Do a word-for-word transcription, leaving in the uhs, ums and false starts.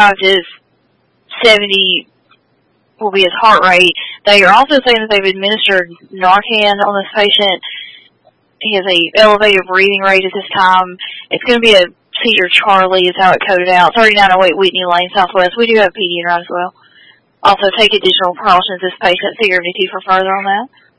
to seventy will be his heart rate. They are also saying that they've administered Narcan on this patient. He has a elevated breathing rate at this time. It's going to be a Cedar Charlie is how it coded out. thirty-nine oh eight Whitney Lane, Southwest. We do have P D in right as well. Also, take additional precautions. This patient, see your V T for further on that.